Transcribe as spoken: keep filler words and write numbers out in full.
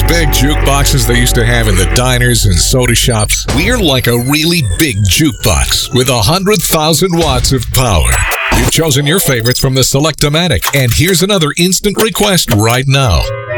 big jukeboxes they used to have in the diners and soda shops, we're like a really big jukebox with one hundred thousand watts of power. You've chosen your favorites from the Select-O-Matic, and here's another instant request right now.